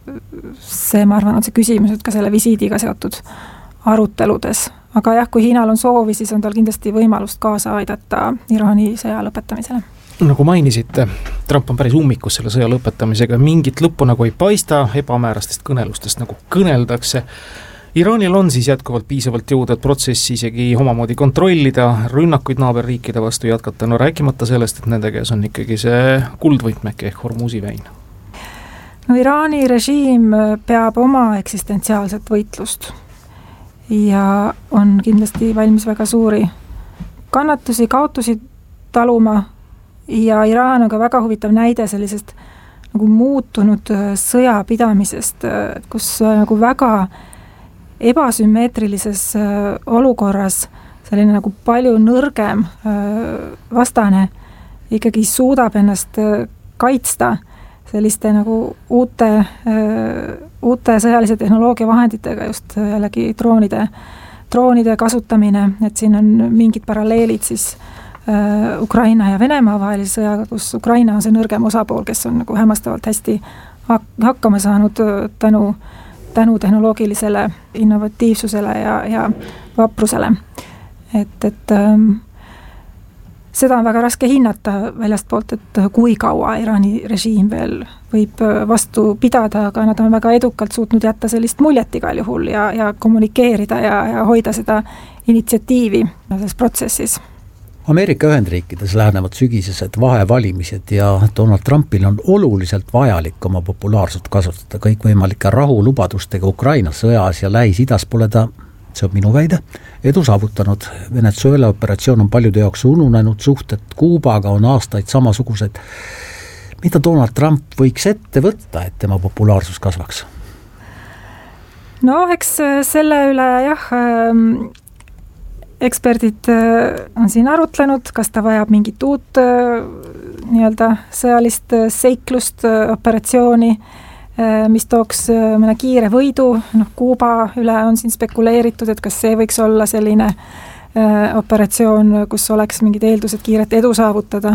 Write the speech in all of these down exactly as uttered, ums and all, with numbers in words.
see, ma arvan, on see küsimus, et ka selle visiidiga seotud aruteludes. Aga jah, kui Hiinal on soovi, siis on tal kindlasti võimalust kaasa aidata Iraani sõja lõpetamisele. Nagu mainisite, Trump on päris ummikus selle sõja lõpetamisega, mingit lõppu nagu ei paista, ebamäärastest kõnelustest nagu kõneldakse. Iraanil on siis jätkuvalt piisavalt jõuda, et protsessi isegi omamoodi kontrollida, rünnakuid naaberriikide vastu jätkata, no rääkimata sellest, et nende käes on ikkagi see kuldvõtmeke ehk Hormuzi väin. No Iraani režiim peab oma eksistentsiaalset võitlust ja on kindlasti valmis väga suuri kannatusi, kaotusi taluma. Ja Iraan on ka väga huvitav näide sellisest nagu muutunud sõjapidamisest, kus nagu väga ebasümmeetrilises olukorras selline nagu palju nõrgem vastane ikkagi suudab ennast kaitsta selliste nagu uute, uute sõjalise tehnoloogia vahenditega, just jällegi droonide, droonide kasutamine, et siin on mingid paralleelid siis Ukraina ja Venemaa vahelise sõjaga, kus Ukraina on see nõrgem osapool, kes on nagu hämmastavalt hästi hakkama saanud tänu, tänu tehnoloogilisele innovatiivsusele ja, ja vaprusele. Et, et ähm, seda on väga raske hinnata väljast poolt, et kui kaua Iraani režiim veel võib vastu pidada, aga nad on väga edukalt suutnud jätta sellist muljet igal juhul ja, ja kommunikeerida ja, ja hoida seda initsiatiivi selles protsessis. Ameerika Ühendriikides lähenevad sügisesed vahevalimised ja Donald Trumpil on oluliselt vajalik oma populaarsust kasutada kõikvõimalike rahulubadustega Ukraina sõjas ja Lähis-Idas pole ta, see on minu väide, edu saavutanud. Venezuela operatsioon on paljude jaoks ununenud, suhted Kuubaga on aastaid samasugused. Mida Donald Trump võiks ette võtta, et tema populaarsus kasvaks? No eks selle üle jah, eksperdid on siin arutlenud, kas ta vajab mingit uut nii-öelda sõjalist seiklust, operatsiooni, mis tooks mõne kiire võidu. Noh, Kuuba üle on siin spekuleeritud, et kas see võiks olla selline operatsioon, kus oleks mingid eeldused kiiret edu saavutada.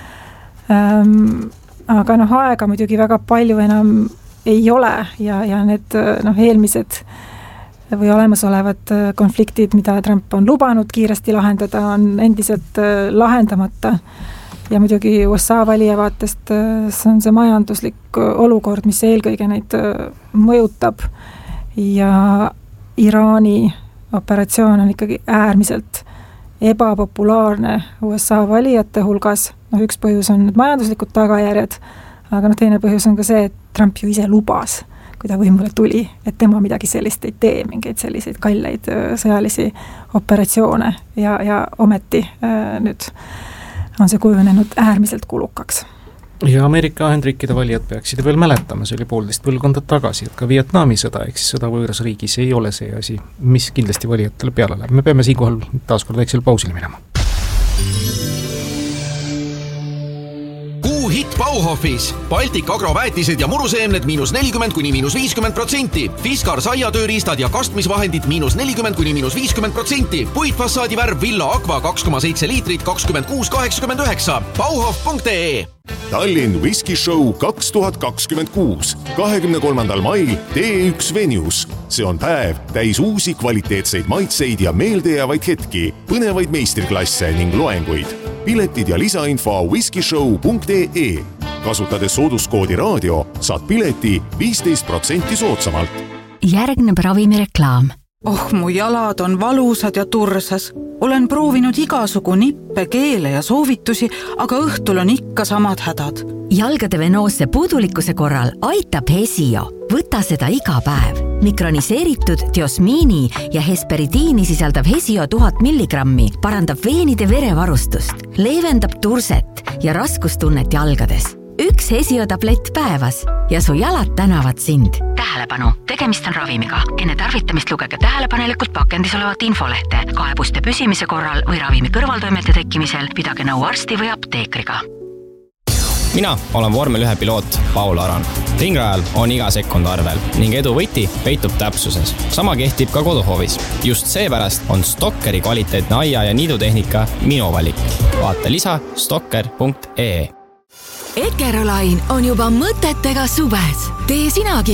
Aga noh, aega muidugi väga palju enam ei ole ja, ja need noh, eelmised või olemasolevad konfliktid, mida Trump on lubanud kiiresti lahendada, on endiselt lahendamata. Ja muidugi U S A valija vaatest see on see majanduslik olukord, mis eelkõige neid mõjutab. Ja Iraani operatsioon on ikkagi äärmiselt ebapopulaarne U S A valijate hulgas. No, üks põhjus on need majanduslikud tagajärjed, aga no, teine põhjus on ka see, et Trump ju ise lubas, kui ta võimule tuli, et tema midagi sellist ei tee, mingeid selliseid kalleid sõjalisi operatsioone ja, ja ometi äh, nüüd on see kujunenud äärmiselt kulukaks. Ja Ameerika Ühendriikide valijad peaksid veel mäletama, see oli poolteist põlvkonda tagasi, et ka Vietnami sõda, ehk siis sõda võõras riigis ei ole see asi, mis kindlasti valijatele peale läheb. Me peame siinkohal taaskord väiksel pausile minema. Hitt Bauhofis. Baltic agroväetised ja muruseemned miinus nelikümmend kuni miinus viiskümmend protsenti. Fiskar saiatööriistad ja kastmisvahendid miinus nelikümmend kuni miinus viiskümmend protsenti. Puitfassaadi värv Villa Aqua kaks koma seitse liitrit kakskümmend kuus kaheksakümmend üheksa. Bauhof punkt ee. Tallinn Whisky Show kaks tuhat kakskümmend kuus. kahekümne kolmandal mail T üks Venues. See on päev täis uusi kvaliteetseid maitseid ja meeldejäävaid hetki, põnevaid meistriklasse ning loenguid. Piletid ja lisainfo whiskyshow punkt ee. Kasutades sooduskoodi raadio saad pileti viisteist protsenti soodsamalt. Järgneb ravimireklaam. Oh, mu jalad on valusad ja tursas. Olen proovinud igasugu nippe, keele ja soovitusi, aga õhtul on ikka samad hädad. Jalgade venoosse puudulikkuse korral aitab Hesio. Võta seda iga päev. Mikroniseeritud diosmiini ja hesperidiini sisaldav Hesio tuhat milligrammi parandab veenide verevarustust, leevendab turset ja raskustunnet jalgades. Üks Hesio tablett päevas ja su jalad tänavad sind. Tähelepanu, tegemist on ravimiga. Enne tarvitamist lugege tähelepanelikult pakendis olevat infolehte. Kaebuste püsimise korral või ravimi kõrvaltoimete tekkimisel pidage nõu arsti või apteekriga. Mina olen vormel ühe piloot Paul Aran. Ringrajal on iga sekund arvel ning edu võti peitub täpsuses. Sama kehtib ka koduhoovis. Just seepärast on Stokkeri kvaliteetne aia- ja niidutehnika minu valik. Vaata lisa stokker punkt ee. Ekerolain on juba mõtetega suves. Tee sinagi